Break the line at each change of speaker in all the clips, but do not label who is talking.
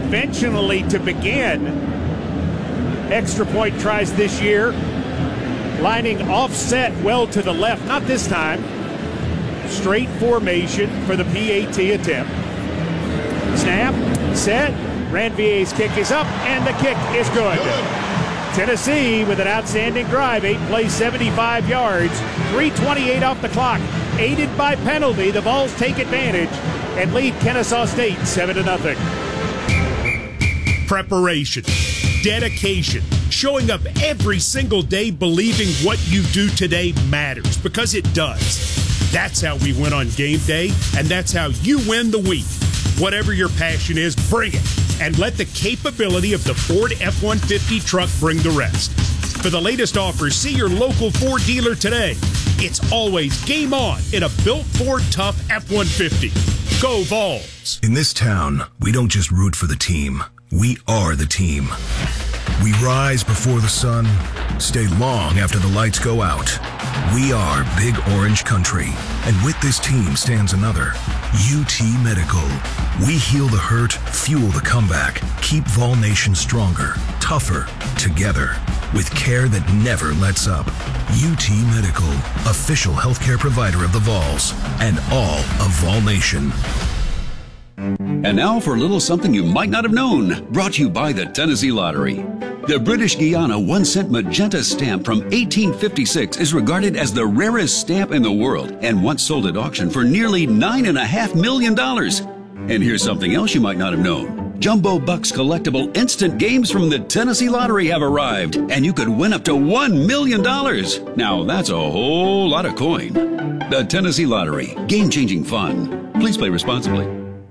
conventionally to begin extra point tries this year, lining offset well to the left. Not this time. Straight formation for the PAT attempt. Snap, set, Ranvier's kick is up, and the kick is good. Tennessee with an outstanding drive, 8 plays, 75 yards, 3:28 off the clock. Aided by penalty, the Vols take advantage and lead Kennesaw State 7-0.
Preparation, dedication, showing up every single day believing what you do today matters, because it does. That's how we win on game day, and that's how you win the week. Whatever your passion is, bring it, and let the capability of the Ford F-150 truck bring the rest. For the latest offers, see your local Ford dealer today. It's always game on in a built Ford Tough F-150. Go Vols!
In this town, we don't just root for the team. We are the team. We rise before the sun, stay long after the lights go out. We are Big Orange Country, and with this team stands another, UT Medical. We heal the hurt, fuel the comeback, keep Vol Nation stronger, tougher, together, with care that never lets up. UT Medical, official healthcare provider of the Vols, and all of Vol Nation.
And now for a little something you might not have known, brought to you by the Tennessee Lottery. The British Guiana 1-cent magenta stamp from 1856 is regarded as the rarest stamp in the world and once sold at auction for nearly $9.5 million. And here's something else you might not have known. Jumbo Bucks collectible instant games from the Tennessee Lottery have arrived, and you could win up to $1 million. Now, that's a whole lot of coin. The Tennessee Lottery, game-changing fun. Please play responsibly.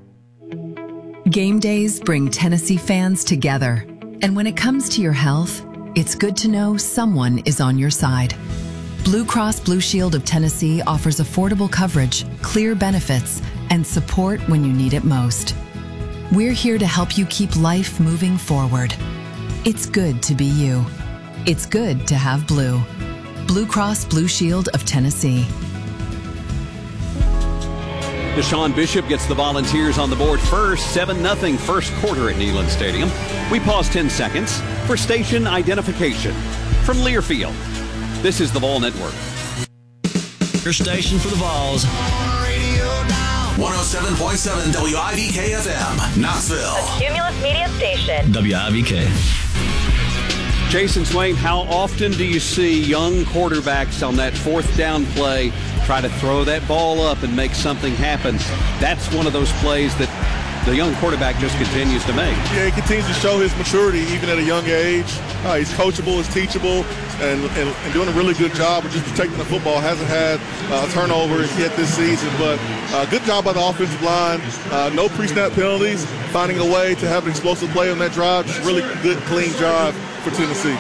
Game days bring Tennessee fans together. And when it comes to your health, it's good to know someone is on your side. Blue Cross Blue Shield of Tennessee offers affordable coverage, clear benefits, and support when you need it most. We're here to help you keep life moving forward. It's good to be you. It's good to have blue. Blue Cross Blue Shield of Tennessee.
Deshaun Bishop gets the Volunteers on the board first, 7-0 first quarter at Neyland Stadium. We pause 10 seconds for station identification. From Learfield, this is the Vol Network.
Your station for the Vols.
107.7 WIVK FM, Knoxville.
A Cumulus Media station.
WIVK.
Jason Swain, how often do you see young quarterbacks on that fourth down play try to throw that ball up and make something happen? That's one of those plays that the young quarterback just continues to make.
Yeah, he continues to show his maturity even at a young age. He's coachable, he's teachable, and doing a really good job of just protecting the football. Hasn't had a turnover yet this season, but good job by the offensive line. No pre-snap penalties, finding a way to have an explosive play on that drive. Just really good, clean drive for Tennessee.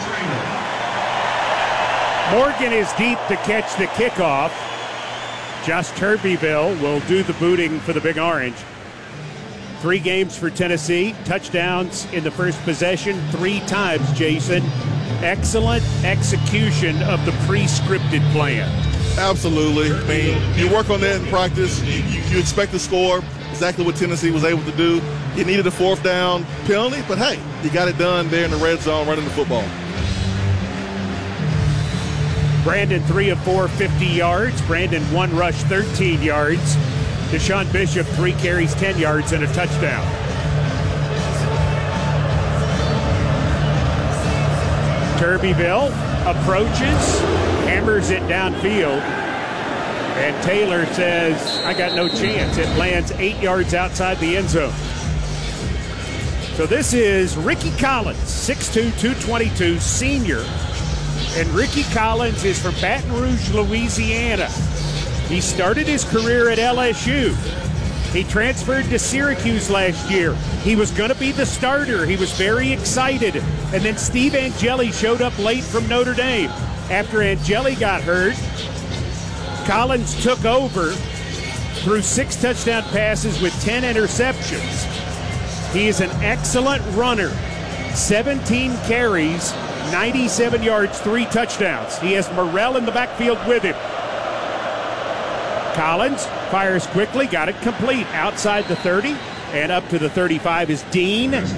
Morgan is deep to catch the kickoff. Josh Turbyville will do the booting for the Big Orange. 3 games for Tennessee, touchdowns in the first possession 3 times, Jason. Excellent execution of the pre-scripted plan.
Absolutely. I mean, you work on that in practice. You expect to score. Exactly what Tennessee was able to do. You needed a 4th down penalty, but hey, you got it done there in the red zone running the football.
Brandon 3 of 4, 50 yards. Brandon 1 rush, 13 yards. Deshaun Bishop 3 carries, 10 yards and a touchdown. Turbyville approaches, hammers it downfield, and Taylor says, I got no chance. It lands 8 yards outside the end zone. So this is Ricky Collins, 6'2", 222, senior. And Ricky Collins is from Baton Rouge, Louisiana. He started his career at LSU. He transferred to Syracuse last year. He was going to be the starter. He was very excited. And then Steve Angeli showed up late from Notre Dame. After Angeli got hurt, Collins took over, threw 6 touchdown passes with 10 interceptions. He is an excellent runner. 17 carries, 97 yards, 3 touchdowns. He has Morrell in the backfield with him. Collins fires quickly, got it complete outside the 30, and up to the 35 is Dean.